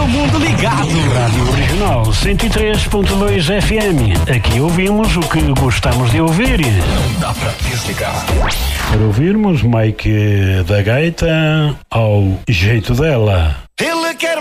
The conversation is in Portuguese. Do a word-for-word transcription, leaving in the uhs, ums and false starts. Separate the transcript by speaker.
Speaker 1: todo mundo ligado.
Speaker 2: Rádio Regional cento e três ponto dois F M. Aqui ouvimos o que gostamos de ouvir.
Speaker 1: Não dá pra desligar.
Speaker 2: Para ouvirmos Mike da Gaita ao jeito dela.
Speaker 1: Ele quer